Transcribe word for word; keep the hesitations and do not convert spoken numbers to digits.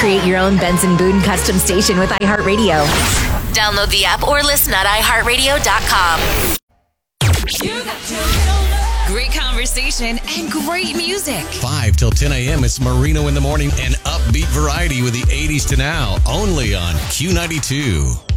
Create your own Benson Boone custom station with iHeartRadio. Download the app or listen at i heart radio dot com. Great conversation and great music. five till ten a.m. It's Marino in the Morning and upbeat variety with the eighties to now, only on Q ninety-two.